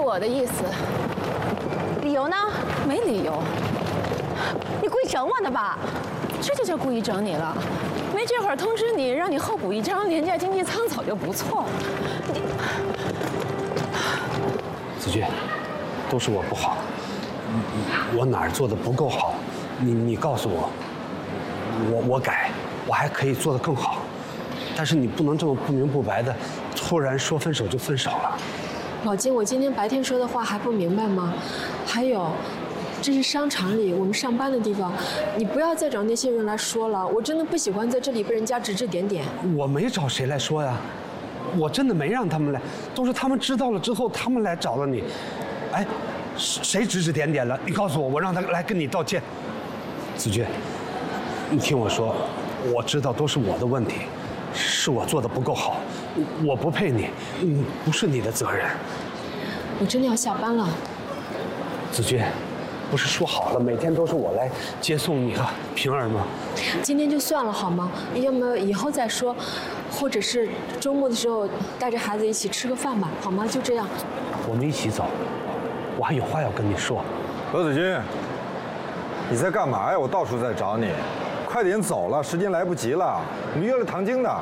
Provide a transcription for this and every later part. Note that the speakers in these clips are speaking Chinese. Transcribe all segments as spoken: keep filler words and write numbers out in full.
我的意思。 理由呢？ 没理由。 你故意整我的吧？ 这就叫故意整你了。没这会儿通知你，让你候补一张廉价经济舱早就不错了。你， 子君，都是我不好，我哪儿做的不够好？你你告诉我，我我改，我还可以做得更好。但是你不能这么不明不白的，突然说分手就分手了。 老金，我今天白天说的话还不明白吗？还有，这是商场里我们上班的地方，你不要再找那些人来说了。我真的不喜欢在这里被人家指指点点。 我没找谁来说呀，我真的没让他们来，都是他们知道了之后，他们来找了你。哎，谁指指点点了？你告诉我，我让他来跟你道歉。子君，你听我说，我知道都是我的问题，是我做的不够好，我不配你，嗯，不是你的责任。 我真的要下班了。 子君，不是说好了每天都是我来接送你和平儿吗？ 今天就算了好吗？要么以后再说，或者是周末的时候带着孩子一起吃个饭吧，好吗？就这样。 我们一起走，我还有话要跟你说。 罗子君，你在干嘛呀？我到处在找你，快点走了，时间来不及了。我们约了唐晶的。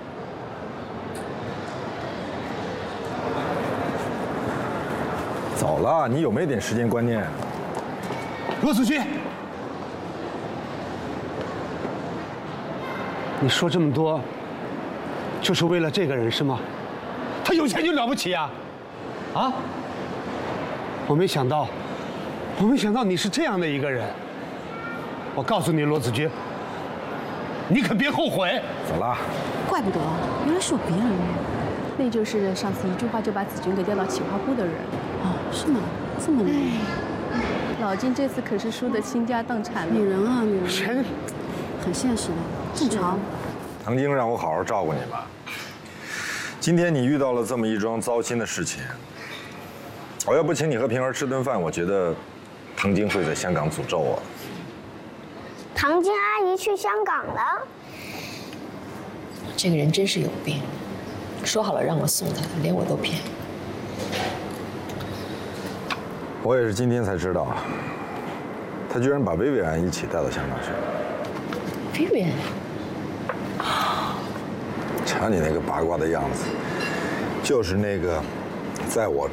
走了，你有没有点时间观念？ 罗子君，你说这么多，就是为了这个人是吗？他有钱就了不起啊？啊？我没想到，我没想到你是这样的一个人。我告诉你，罗子君，你可别后悔。 走了。 怪不得，原来是有别人。那就是上次一句话就把子君给调到企划部的人。哦，是吗？这么厉害。老金这次可是输得倾家荡产了。女人啊，女人。谁？很现实的，正常。 唐晶让我好好照顾你吧。今天你遇到了这么一桩糟心的事情，我要不请你和平儿吃顿饭，我觉得唐晶会在香港诅咒我。 唐晶阿姨去香港了？ 这个人真是有病，说好了让我送他，连我都骗。 我也是今天才知道，他居然把薇薇安一起带到香港去了。 薇薇安， 瞧你那个八卦的样子，就是那个，在我，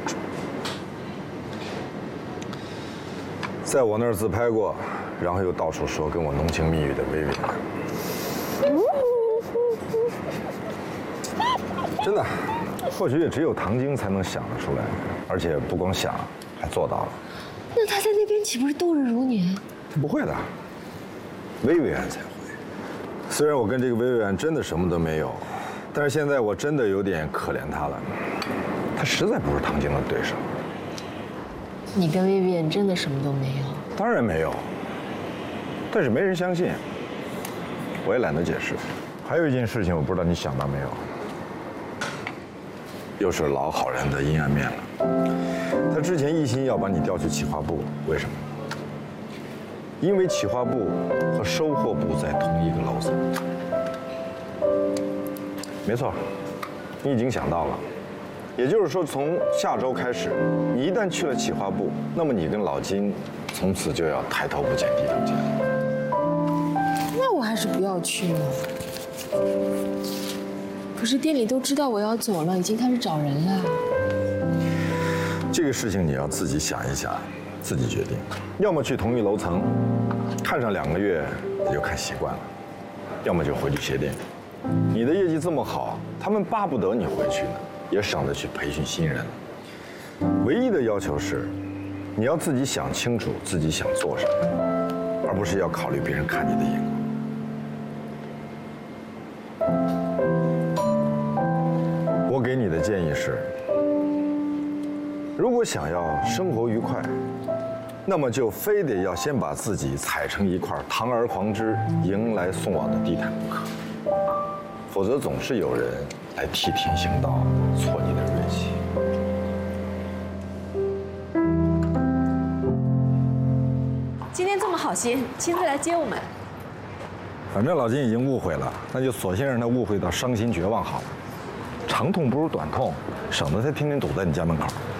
在我那儿自拍过，然后又到处说跟我浓情蜜语的薇薇安。真的，或许也只有唐晶才能想得出来，而且不光想，还做到了。 那他在那边岂不是度日如年？ 他不会的，薇薇安才会。虽然我跟这个薇薇安真的什么都没有，但是现在我真的有点可怜她了。她实在不是唐晶的对手。 你跟薇薇安真的什么都没有？ 当然没有，但是没人相信，我也懒得解释。还有一件事情，我不知道你想到没有。又是老好人的阴暗面了。他之前一心要把你调去企划部，为什么？因为企划部和收货部在同一个楼层。没错，你已经想到了。也就是说，从下周开始，你一旦去了企划部，那么你跟老金从此就要抬头不见低头见。 那我还是不要去了。可是店里都知道我要走了，已经开始找人了。 这个事情你要自己想一想，自己决定。要么去同一楼层，看上两个月也就看习惯了；要么就回去鞋店。你的业绩这么好，他们巴不得你回去呢，也省得去培训新人了。唯一的要求是，你要自己想清楚自己想做什么，而不是要考虑别人看你的眼光。我给你的建议是，如果想要生活愉快，那么就非得要先把自己踩成一块堂而皇之、迎来送往的地毯不可，否则总是有人来替天行道，挫你的锐气。 今天这么好心，亲自来接我们。 反正老金已经误会了，那就索性让他误会到伤心绝望好了。长痛不如短痛，省得他天天堵在你家门口。